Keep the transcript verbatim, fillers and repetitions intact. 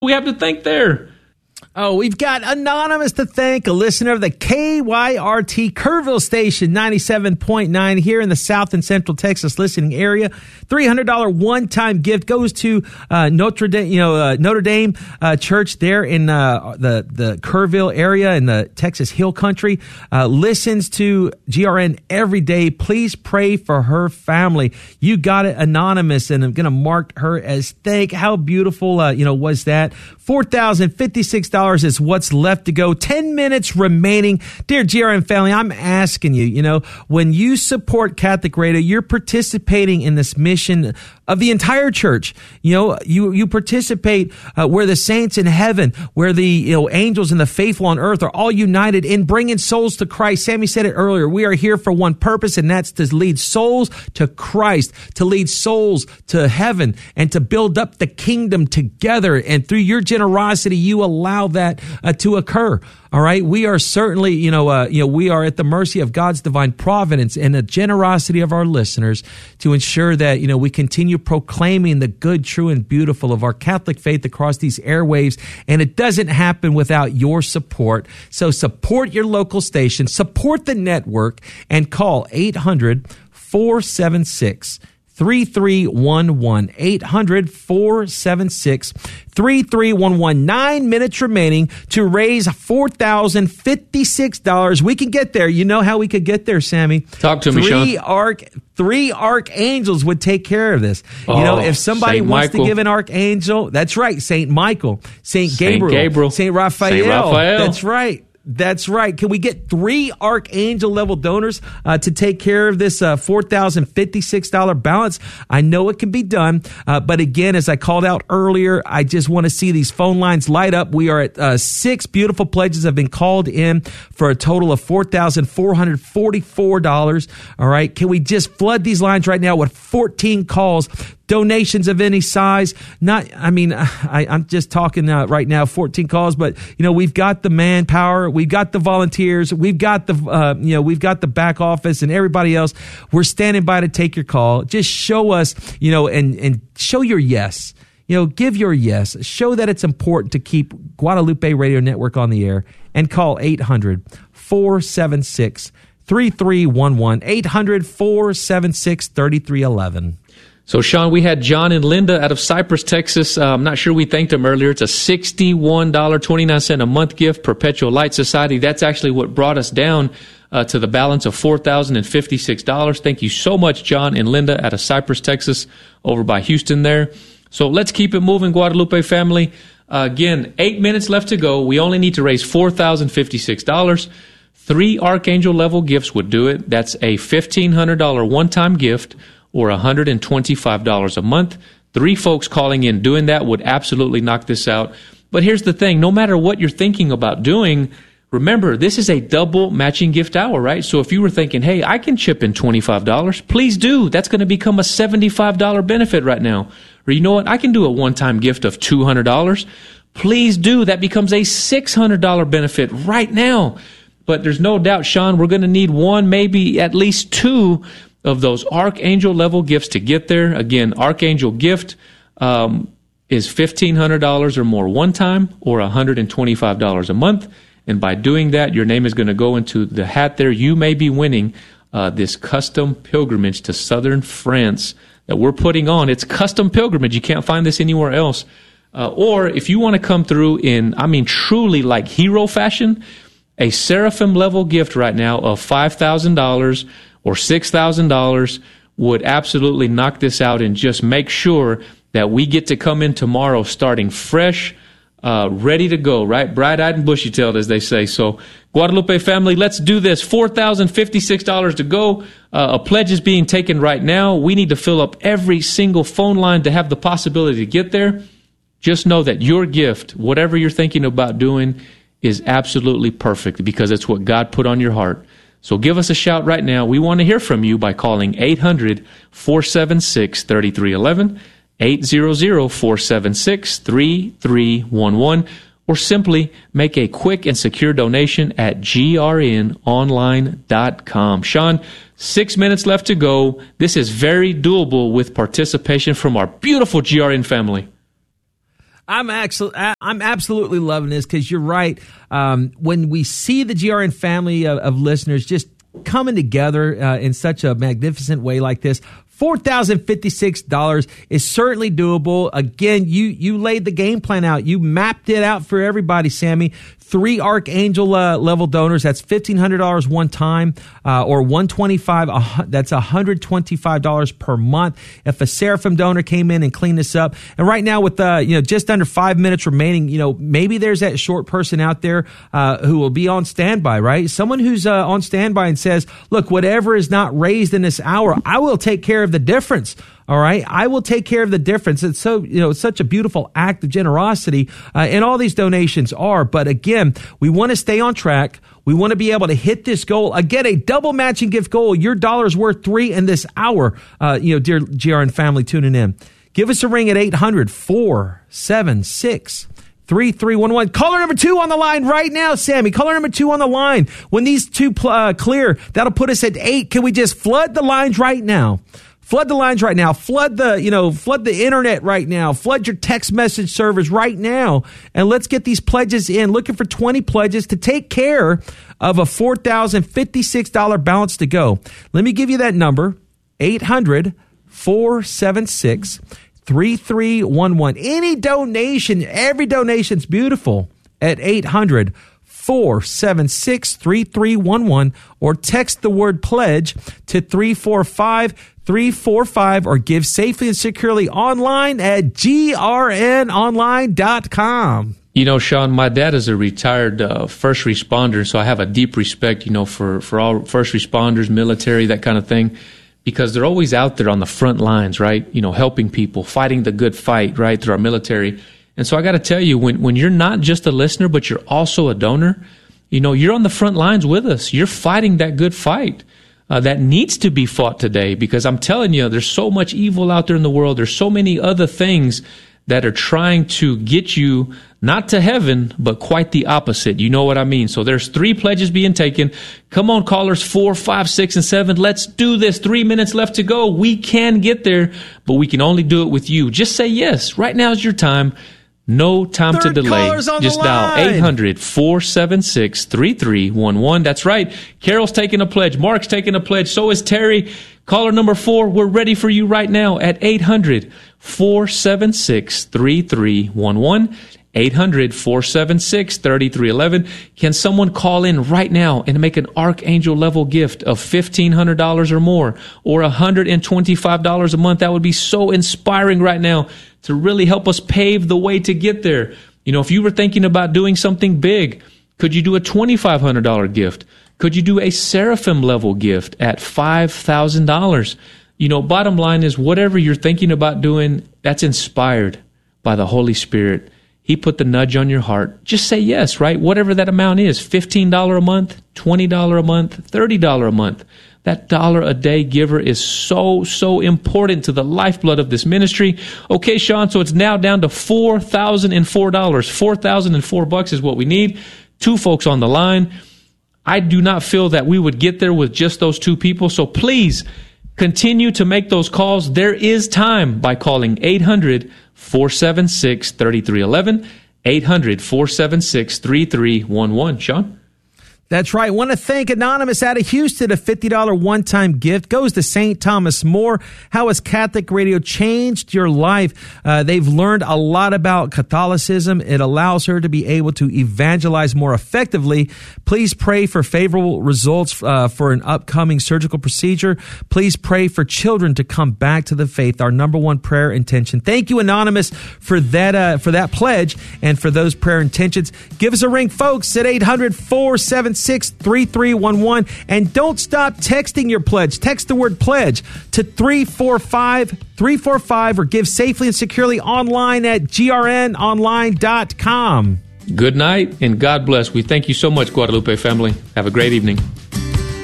we have to thank there? Oh, we've got Anonymous to thank, a listener of the K Y R T Kerrville station, ninety-seven point nine here in the South and Central Texas listening area. three hundred dollars one-time gift goes to uh, Notre Dame, you know, uh, Notre Dame uh, Church there in uh, the, the Kerrville area in the Texas Hill Country. Uh, listens to G R N every day. Please pray for her family. You got it, Anonymous, and I'm going to mark her as thank. How beautiful, uh, you know, was that? four thousand fifty-six dollars is what's left to go. ten minutes remaining. Dear G R N family, I'm asking you, you know, when you support Catholic Radio, you're participating in this mission of the entire church. You know, you, you participate uh, where the saints in heaven, where the, you know, angels and the faithful on earth are all united in bringing souls to Christ. Sammy said it earlier. We are here for one purpose, and that's to lead souls to Christ, to lead souls to heaven, and to build up the kingdom together. And through your generosity, you allow that uh, to occur. All right. We are certainly, you know, uh, you know, we are at the mercy of God's divine providence and the generosity of our listeners to ensure that, you know, we continue proclaiming the good, true, and beautiful of our Catholic faith across these airwaves. And it doesn't happen without your support. So support your local station, support the network, and call eight hundred, four seven six, three three one one. eight hundred, four seven six, three three one one. Nine minutes remaining to raise four thousand fifty-six dollars. We can get there. You know how we could get there, Sammy. Talk to three me, Sean. Arch, three archangels would take care of this. Oh, you know, if somebody Saint wants Michael. to give an archangel, that's right. Saint Michael, Saint Saint Gabriel, Gabriel. Saint Raphael. Saint Raphael. That's right. That's right. Can we get three archangel level donors uh, to take care of this uh, four thousand fifty-six dollars balance? I know it can be done. Uh, but again, as I called out earlier, I just want to see these phone lines light up. We are at uh, six beautiful pledges have been called in for a total of four thousand four hundred forty-four dollars. All right. Can we just flood these lines right now with fourteen calls? Donations of any size. Not, I mean, I, I'm just talking uh, right now, fourteen calls, but you know, we've got the manpower, we've got the volunteers, we've got the, uh, you know, we've got the back office and everybody else. We're standing by to take your call. Just show us, you know, and, and show your yes. You know, give your yes. Show that it's important to keep Guadalupe Radio Network on the air, and call eight hundred, four seven six, three three one one. eight hundred, four seven six, three three one one. So, Sean, we had John and Linda out of Cypress, Texas. Uh, I'm not sure we thanked them earlier. It's a sixty-one dollars and twenty-nine cents a month gift, Perpetual Light Society. That's actually what brought us down uh, to the balance of four thousand fifty-six dollars. Thank you so much, John and Linda out of Cypress, Texas, over by Houston there. So let's keep it moving, Guadalupe family. Uh, again, eight minutes left to go. We only need to raise four thousand fifty-six dollars. Three Archangel level gifts would do it. That's a fifteen hundred dollars one-time gift, or one hundred twenty-five dollars a month. Three folks calling in doing that would absolutely knock this out. But here's the thing. No matter what you're thinking about doing, remember, this is a double matching gift hour, right? So if you were thinking, hey, I can chip in twenty-five dollars, please do. That's going to become a seventy-five dollars benefit right now. Or you know what? I can do a one-time gift of two hundred dollars. Please do. That becomes a six hundred dollars benefit right now. But there's no doubt, Sean, we're going to need one, maybe at least two of those Archangel level gifts to get there. Again, Archangel gift um, is fifteen hundred dollars or more one time, or one hundred twenty-five dollars a month. And by doing that, your name is going to go into the hat there. You may be winning uh, this custom pilgrimage to southern France that we're putting on. It's custom pilgrimage. You can't find this anywhere else. Uh, or if you want to come through in, I mean, truly like hero fashion, a Seraphim level gift right now of five thousand dollars or six thousand dollars would absolutely knock this out, and just make sure that we get to come in tomorrow starting fresh, uh, ready to go, right? Bright-eyed and bushy-tailed, as they say. So, Guadalupe family, let's do this. four thousand fifty-six dollars to go. Uh, a pledge is being taken right now. We need to fill up every single phone line to have the possibility to get there. Just know that your gift, whatever you're thinking about doing, is absolutely perfect, because it's what God put on your heart. So give us a shout right now. We want to hear from you by calling eight hundred, four seven six, three three one one, eight hundred, four seven six, three three one one, or simply make a quick and secure donation at g r n online dot com. Sean, six minutes left to go. This is very doable with participation from our beautiful G R N family. I'm actually, I'm absolutely loving this because you're right. Um, when we see the G R N family of, of listeners just coming together uh, in such a magnificent way like this, four thousand fifty-six dollars is certainly doable. Again, you you laid the game plan out. You mapped it out for everybody, Sammy. Three Archangel uh, level donors, that's fifteen hundred dollars one time, uh, or one hundred twenty-five dollars, uh, that's one hundred twenty-five dollars per month. If a Seraphim donor came in and cleaned this up, and right now with uh, you know just under five minutes remaining, you know maybe there's that short person out there uh, who will be on standby, right? Someone who's uh, on standby and says, look, whatever is not raised in this hour, I will take care of the difference. All right. I will take care of the difference. It's so, you know, it's such a beautiful act of generosity. Uh, and all these donations are. But again, we want to stay on track. We want to be able to hit this goal. Again, a double matching gift goal. Your dollar's worth three in this hour. Uh, you know, dear G R N family tuning in. Give us a ring at eight hundred, four seven six, three three one one. Caller number two on the line right now, Sammy. Caller number two on the line. When these two uh, clear, that'll put us at eight. Can we just flood the lines right now? Flood the lines right now. Flood the, you know, flood the internet right now. Flood your text message servers right now. And let's get these pledges in. Looking for twenty pledges to take care of a four thousand fifty-six dollars balance to go. Let me give you that number. eight hundred, four seven six, three three one one. Any donation, every donation's beautiful at eight hundred, four seven six, three three one one, or text the word pledge to three four five, three four five, or give safely and securely online at G R N online dot com. You know, Sean, my dad is a retired uh, first responder, so I have a deep respect, you know, for, for all first responders, military, that kind of thing, because they're always out there on the front lines, right? You know, helping people, fighting the good fight, right, through our military. And so I got to tell you, when, when you're not just a listener, but you're also a donor, you know, you're on the front lines with us. You're fighting that good fight. Uh, that needs to be fought today, because I'm telling you, there's so much evil out there in the world. There's so many other things that are trying to get you not to heaven, but quite the opposite. You know what I mean? So there's three pledges being taken. Come on, callers, four, five, six, and seven. Let's do this. Three minutes left to go. We can get there, but we can only do it with you. Just say yes. Right now is your time. No time Third to delay. Just dial eight hundred, four seven six, three three one one. That's right. Carol's taking a pledge. Mark's taking a pledge. So is Terry. Caller number four, we're ready for you right now at eight hundred, four seven six, three three one one. eight hundred, four seven six, three three one one. Can someone call in right now and make an Archangel level gift of fifteen hundred dollars or more, or one hundred twenty-five dollars a month? That would be so inspiring right now to really help us pave the way to get there. You know, if you were thinking about doing something big, could you do a twenty-five hundred dollars gift? Could you do a Seraphim level gift at five thousand dollars? You know, bottom line is, whatever you're thinking about doing, that's inspired by the Holy Spirit. He put the nudge on your heart. Just say yes, right? Whatever that amount is, fifteen dollars a month, twenty dollars a month, thirty dollars a month. That dollar a day giver is so, so important to the lifeblood of this ministry. Okay, Sean, so it's now down to four thousand four dollars. four thousand four bucks is what we need. Two folks on the line. I do not feel that we would get there with just those two people. So please continue to make those calls. There is time by calling eight hundred, four seven six, three three one one, eight hundred, four seven six, three three one one. Sean? That's right. Want to thank Anonymous out of Houston. A fifty dollars one-time gift goes to Saint Thomas More. How has Catholic radio changed your life? Uh, they've learned a lot about Catholicism. It allows her to be able to evangelize more effectively. Please pray for favorable results uh, for an upcoming surgical procedure. Please pray for children to come back to the faith. Our number one prayer intention. Thank you, Anonymous, for that uh, for that pledge and for those prayer intentions. Give us a ring, folks, at eight hundred, four seven six, three three one one. And don't stop texting your pledge. Text the word pledge to three four five, three four five, or give safely and securely online at G R N online dot com. Good night and God bless. We thank you so much, Guadalupe family. Have a great evening.